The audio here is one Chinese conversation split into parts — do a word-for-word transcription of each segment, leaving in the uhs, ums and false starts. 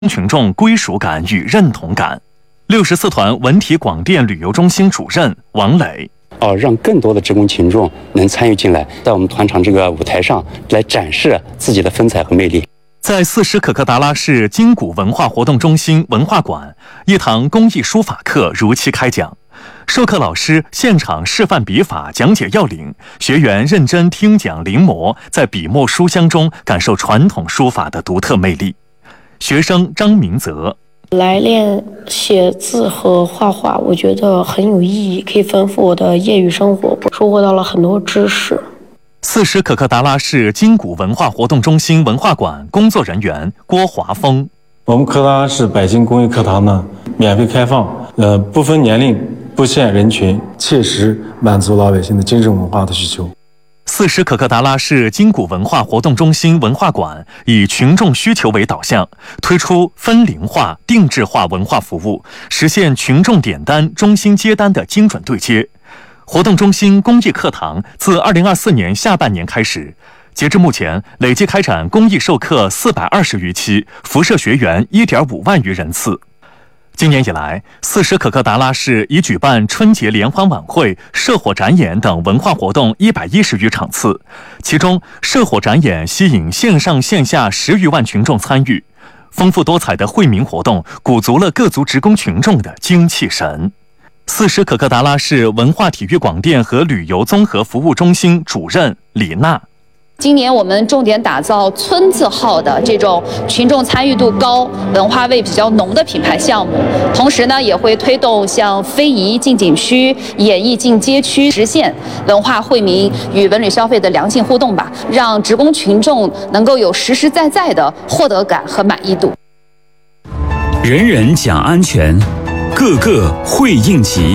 群众归属感与认同感。六十四团文体广电旅游中心主任王磊。 哦，让更多的职工群众能参与进来，在我们团场这个舞台上来展示自己的风采和魅力。 在四十可可达拉市金谷文化活动中心文化馆，一堂工艺书法课如期开讲。授课老师现场示范笔法，讲解要领，学员认真听讲临摹，在笔墨书香中感受传统书法的独特魅力。学生张明泽。 来练写字和画画，我觉得很有意义，可以丰富我的业余生活，收获到了很多知识。 四十可可达拉市金谷文化活动中心文化馆工作人员郭华峰。 我们可达拉市百姓公益课堂呢，免费开放，呃，不分年龄，不限人群，切实满足老百姓的精神文化的需求。 四十可可达拉市金谷文化活动中心文化馆以群众需求为导向，推出分龄化、定制化文化服务，实现群众点单、中心接单的精准对接。活动中心公益课堂自二零二四年下半年开始，截至目前，累计开展公益授课四百二十余期，辐射学员一点五万余人次。今年以来，四十可可达拉市已举办春节联欢晚会、社火展演等文化活动一百一十余场次，其中社火展演吸引线上线下十余万群众参与，丰富多彩的惠民活动鼓足了各族职工群众的精气神。四十可可达拉市文化体育广电和旅游综合服务中心主任李娜。 今年我们重点打造村字号的这种群众参与度高、文化味比较浓的品牌项目，同时呢，也会推动像非遗进景区、演艺进街区，实现文化惠民与文旅消费的良性互动吧，让职工群众能够有实实在在的获得感和满意度。 人人讲安全，个个会应急。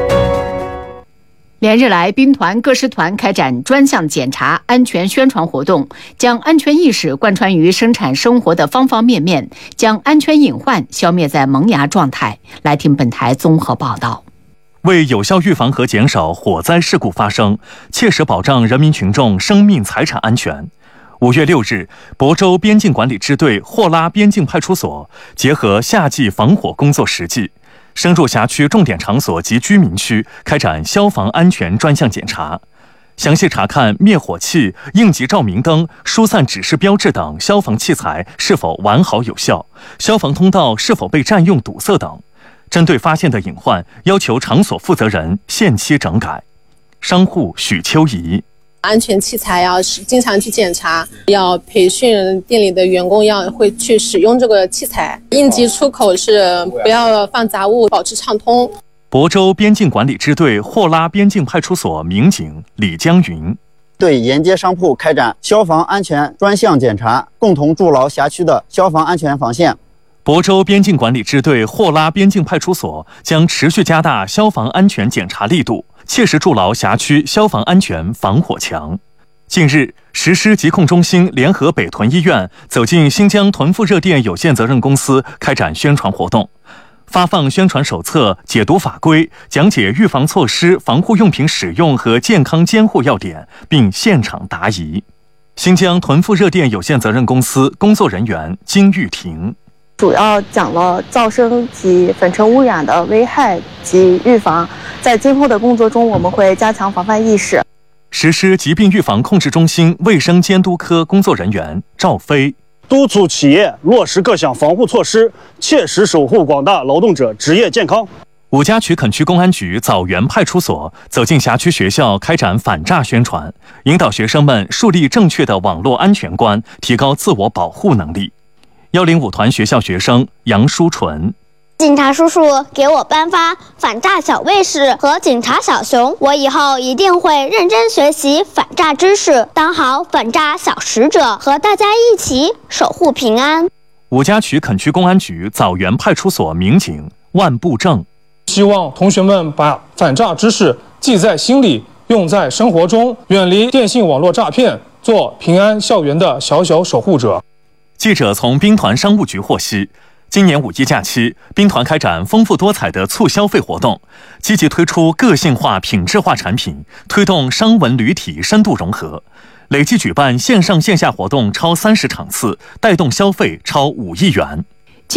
连日来，兵团各师团开展专项检查、安全宣传活动，将安全意识贯穿于生产生活的方方面面，将安全隐患消灭在萌芽状态。来听本台综合报道。 为有效预防和减少火灾事故发生，切实保障人民群众生命财产安全，五月六日，亳州边境管理支队霍拉边境派出所结合夏季防火工作实际，深入辖区重点场所及居民区，开展消防安全专项检查，详细查看灭火器、应急照明灯、疏散指示标志等消防器材是否完好有效，消防通道是否被占用堵塞等。针对发现的隐患，要求场所负责人限期整改。商户许秋怡。 安全器材要经常去检查，要培训店里的员工要会去使用这个器材。应急出口是不要放杂物，保持畅通。 亳州边境管理支队霍拉边境派出所民警李江云。 对沿街商铺开展消防安全专项检查，共同筑牢辖区的消防安全防线。 亳州边境管理支队霍拉边境派出所将持续加大消防安全检查力度，切实筑牢辖区消防安全防火墙。近日，实施疾控中心联合北屯医院走进新疆屯富热电有限责任公司开展宣传活动，发放宣传手册，解读法规，讲解预防措施、防护用品使用和健康监护要点，并现场答疑。新疆屯富热电有限责任公司工作人员金玉婷。 主要讲了噪声及粉尘污染的危害及预防，在今后的工作中，我们会加强防范意识。 实施疾病预防控制中心卫生监督科工作人员赵飞。 督促企业落实各项防护措施，切实守护广大劳动者职业健康。 五家渠垦区公安局枣园派出所走进辖区学校开展反诈宣传，引导学生们树立正确的网络安全观，提高自我保护能力。幺零五团学校学生杨淑纯。 警察叔叔给我颁发反诈小卫士和警察小熊，我以后一定会认真学习反诈知识，当好反诈小使者，和大家一起守护平安。 五家渠垦区公安局枣园派出所民警万步正。 希望同学们把反诈知识记在心里，用在生活中，远离电信网络诈骗，做平安校园的小小守护者。 记者从兵团商务局获悉，今年五一假期，兵团开展丰富多彩的促消费活动，积极推出个性化、品质化产品，推动商文旅体深度融合，累计举办线上线下活动超三十场次，带动消费超五亿元。